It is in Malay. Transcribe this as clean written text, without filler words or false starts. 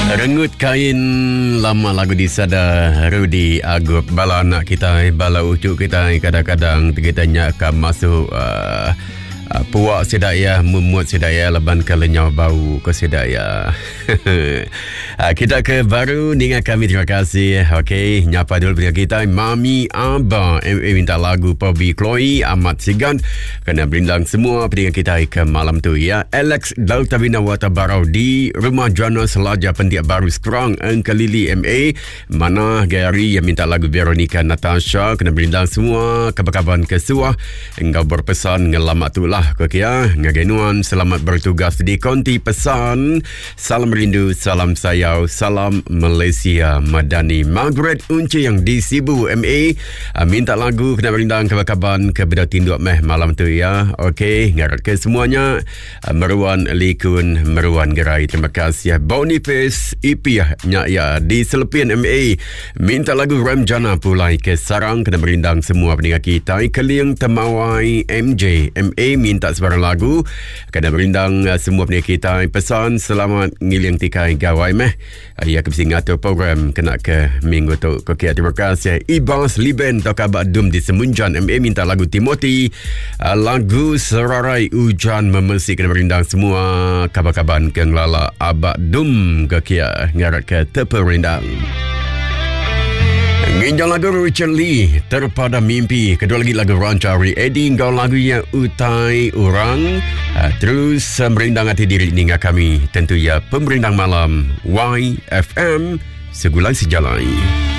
Rengut kain lama lagu di sada Rudy Agup bala anak kita, bala ucuk kita kadang-kadang kita akan masuk puak sedaya, memut sedaya, leban kalenyau bau ke sedaya. Kita ke baru dengan kami, terima kasih. Okey, nyapa dulu pada kita Mami Abang minta lagu Bobby Chloe Amat Sigan kena berindang semua pada kita ke malam tu ya. Alex Delta Bina Watabarau di Rumah Jana Selaja Pendiak Baru Sekurang Engkelili MA mana Gary yang minta lagu Veronica Natasha kena berindang semua kabar-kabar kesuah engkau berpesan ngelamat tu lah Kokia ngagenuan selamat bertugas di konti pesan. Salam rindu, salam sayau, salam Malaysia Madani. Margaret Unci yang di Sibu MA minta lagu kena berindang kabar-kabar ke beda tinduk meh malam tu ya. Okey, ngarat ke semuanya. Meruan Likun, Meruan Gerai, terima kasih. Boniface Ipiah ya di Selepian MA minta lagu Ramjana pulai ke Sarang kena berindang semua pendengar kita. Keliang Temawai MJ MA minta sebarang lagu kena berindang semua pendengar kita. Pesan selamat ngiliang tikai gawai meh ya ke ngatur program kena ke minggu tu. Okey, terima kasih. Ibas Liben tok abad dum di Semunjan MA minta lagu Timothy lagu Serarai Hujan Memersi kena berindang semua kabar-kabar ke ngelala abad dum ke kia ngarat ke teperindang. Nginjang lagu Richard Lee Terpada Mimpi. Kedua lagi lagu Rancari Eddie Engkau lagu yang utai orang. Terus merindang hati diri dengan kami tentu ya pemerindang malam YFM Segulai Sejalai.